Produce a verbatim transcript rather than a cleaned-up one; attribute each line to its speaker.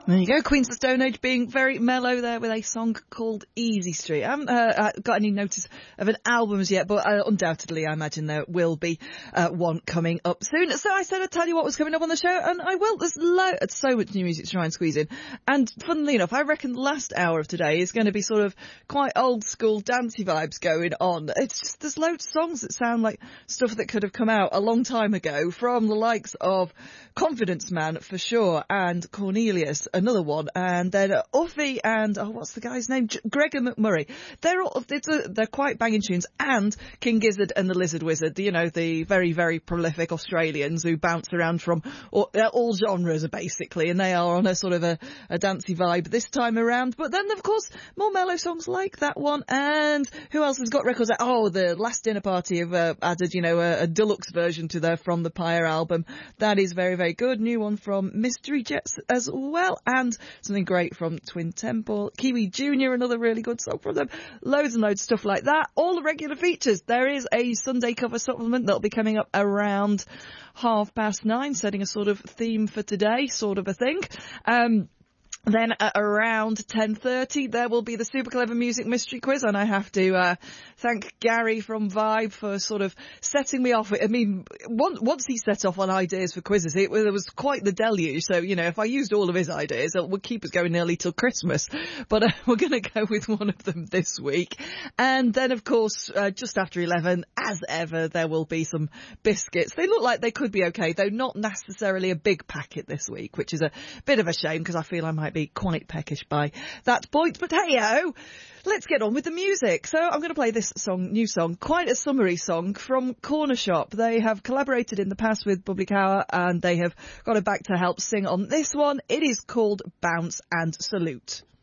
Speaker 1: There you go, Queens of the Stone Age being very mellow there with a song called Easy Street. I haven't uh, got any notice of an album as yet, but uh, undoubtedly I imagine there will be uh, one coming up soon. So I said I'd tell you what was coming up on the show, and I will. There's lo- so much new music to try and squeeze in. And funnily enough, I reckon the last hour of today is going to be sort of quite old school dancey vibes going on. It's just, there's loads of songs that sound like stuff that could have come out a long time ago from the likes of Confidence Man for sure, and Cornelius, another one, and then uh, Uffy and oh, what's the guy's name? J- Gregor McMurray. They're all it's a, they're quite banging tunes, and King Gizzard and the Lizard Wizard. You know, the very very prolific Australians who bounce around from all, uh, all genres basically, and they are on a sort of a, a dancey vibe this time around. But then of course more mellow songs like that one, and who else has got records out? Oh, the Last Dinner Party have uh, added you know a, a deluxe version to their From the Pyre album. That is very very good. New one from Mystery Jets as well, and something great from Twin Temple. Kiwi Junior, another really good song from them. Loads and loads of stuff like that. All the regular features. There is a Sunday cover supplement that'll be coming up around half past nine, setting a sort of theme for today, sort of a thing. Um, Then at around ten thirty, there will be the Super Clever Music Mystery Quiz, and I have to uh, thank Gary from Vibe for sort of setting me off. I mean, once, once he set off on ideas for quizzes, it, it was quite the deluge. So, you know, if I used all of his ideas, it would keep us going nearly till Christmas. But uh, we're going to go with one of them this week. And then, of course, uh, just after eleven, as ever, there will be some biscuits. They look like they could be okay, though not necessarily a big packet this week, which is a bit of a shame because I feel I might be quite peckish by that point. But hey-o, let's get on with the music. So I'm going to play this song, new song, quite a summery song from Corner Shop. They have collaborated in the past with Bubbly Cower, and they have got her back to help sing on this one. It is called Bounce and Salute.